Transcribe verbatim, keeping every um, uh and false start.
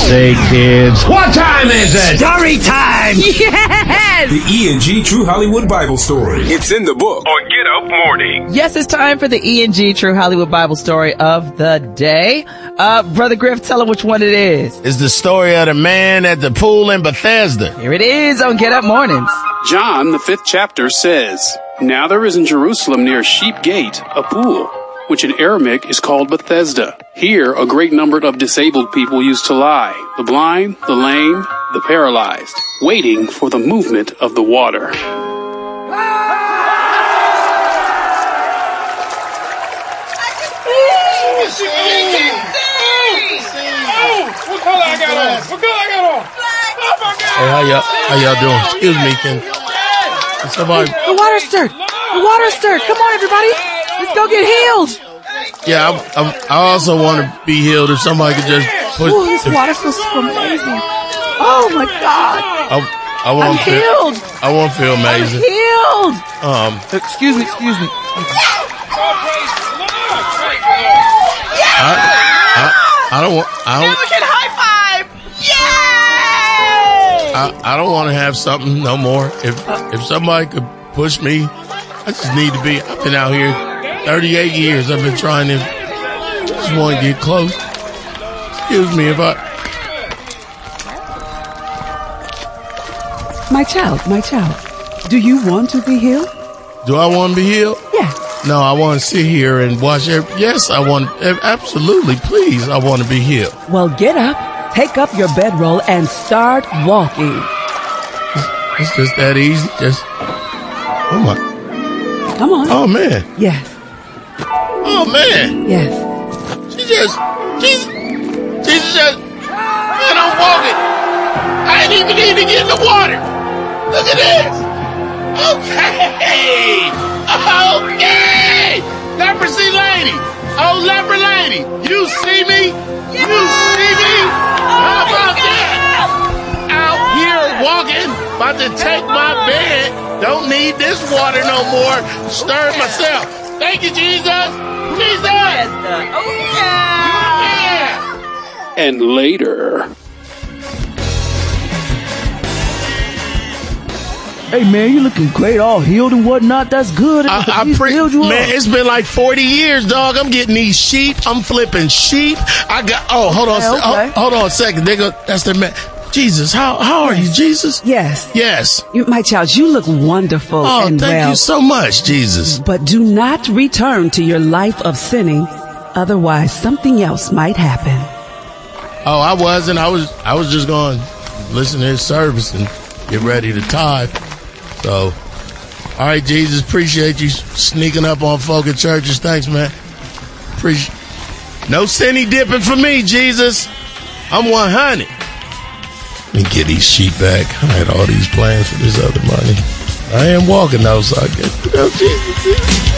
say, kids? What time is it? Story time! Yes! The E and G True Hollywood Bible Story. It's in the book on Get Up Morning. Yes, it's time for the E and G True Hollywood Bible Story of the day. Uh, Brother Griff, tell him which one it is. It's the story of the man at the pool in Bethesda. Here it is on Get Up Mornings. John, the fifth chapter, says, Now there is in Jerusalem near Sheep Gate a pool, which in Aramaic is called Bethesda. Here a great number of disabled people used to lie, the blind, the lame, the paralyzed, waiting for the movement of the water. What color I got on? What color I got on? Oh my God! Hey, how y'all, how y'all doing? Excuse me, can somebody... The water stirred. The water stirred. Come on, everybody. Let's go get healed. Yeah, I, I, I also want to be healed if somebody could just put... Oh, this water feels so amazing. Oh, my God. I, I want I'm to feel, healed. I want to feel amazing. I'm healed. Um, Excuse me, excuse me. I, I, I don't want... I don't, Now we can high five. Yay! I, I don't want to have something no more. If if somebody could push me, I just need to be... I've been out here thirty-eight years. I've been trying to... just want to get close. Excuse me if I... My child, my child, do you want to be healed? Do I want to be healed? Yeah. No, I want to sit here and watch every... Yes, I want... Absolutely, please, I want to be healed. Well, get up, take up your bedroll, and start walking. It's, it's just that easy. Just... Oh, my... Come on. Oh, man. Yes, Oh, man. yes. She just... Jesus... Jesus just... Man, I'm walking. I ain't even need to get in the water. Look at this. Okay. Okay. Leprosy lady. Oh, leper lady. You see me? You see me? How about that? Out here walking, about to take my bed. Don't need this water no more. Stir myself. Thank you, Jesus. Jesus. Oh, yeah. Yeah. And later... Hey, man, you looking great, all healed and whatnot. That's good. I, I He's pre- healed you man, up. it's been like forty years, dog. I'm getting these sheep. I'm flipping sheep. I got. Oh, hold on, Okay, se- okay. Hold, hold on a second. They go, that's the man. Jesus, how how are you, Jesus? Yes. Yes. You, my child, you look wonderful Oh, and thank well. you so much, Jesus. But do not return to your life of sinning. Otherwise, something else might happen. Oh, I wasn't. I was. I was just going to listen to his service and get ready to tithe. So, all right, Jesus, appreciate you sneaking up on folk at churches. Thanks, man. Appreciate. No sinny dipping for me, Jesus. I'm one hundred. Let me get these sheep back. I had all these plans for this other money. I am walking though, so I guess, you know, Jesus.